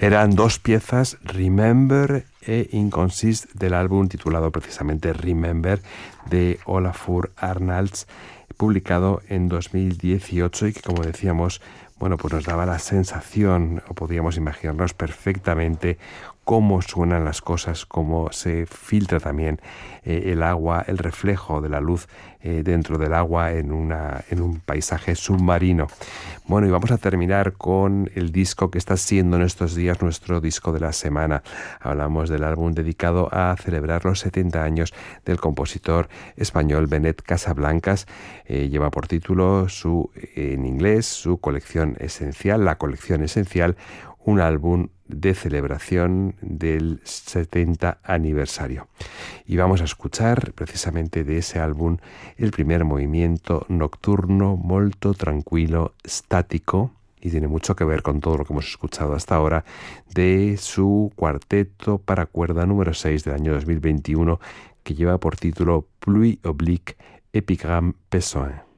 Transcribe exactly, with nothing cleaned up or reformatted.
Eran dos piezas, Remember e Inconsist, del álbum titulado precisamente Remember de Olafur Arnalds, publicado en dos mil dieciocho y que, como decíamos, bueno, pues nos daba la sensación, o podíamos imaginarnos perfectamente cómo suenan las cosas, cómo se filtra también eh, el agua, el reflejo de la luz eh, dentro del agua en, una, en un paisaje submarino. Bueno, y vamos a terminar con el disco que está siendo en estos días nuestro disco de la semana. Hablamos del álbum dedicado a celebrar los setenta años del compositor español Benet Casablancas. Eh, lleva por título su, en inglés, su colección esencial, la colección esencial, un álbum de celebración del setenta aniversario. Y vamos a escuchar precisamente de ese álbum el primer movimiento nocturno, molto tranquilo, estático, y tiene mucho que ver con todo lo que hemos escuchado hasta ahora, de su cuarteto para cuerda número seis del año dos mil veintiuno, que lleva por título Pluie oblique Epigramme Pessoin.